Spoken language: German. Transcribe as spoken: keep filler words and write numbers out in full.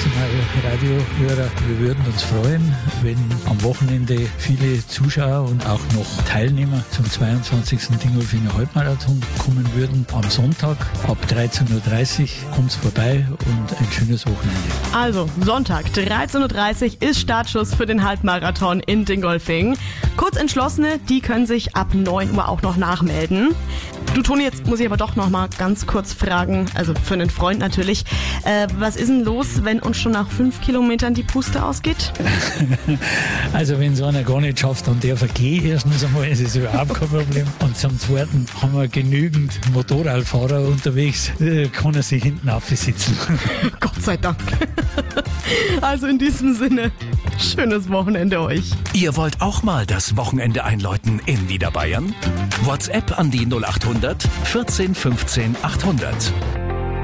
Radiohörer, wir würden uns freuen, wenn am Wochenende viele Zuschauer und auch noch Teilnehmer zum zweiundzwanzigsten Dingolfinger Halbmarathon kommen würden. Am Sonntag ab dreizehn Uhr dreißig kommt vorbei und ein schönes Wochenende. Also Sonntag dreizehn Uhr dreißig ist Startschuss für den Halbmarathon in Dingolfing. Kurzentschlossene, die können sich ab neun Uhr auch noch nachmelden. Du Toni, jetzt muss ich aber doch noch mal ganz kurz fragen, also für einen Freund natürlich, äh, was ist denn los, wenn uns schon nach fünf Kilometern die Puste ausgeht? Also wenn so einer gar nicht schafft, dann darf er gehen erstens einmal, das ist überhaupt kein Problem. Und zum Zweiten haben wir genügend Motorradfahrer unterwegs, äh, kann er sich hinten aufsitzen. Gott sei Dank. Also in diesem Sinne, schönes Wochenende euch. Ihr wollt auch mal das Wochenende einläuten in Niederbayern? WhatsApp an die null acht hundert vierzehn fünfzehn achthundert.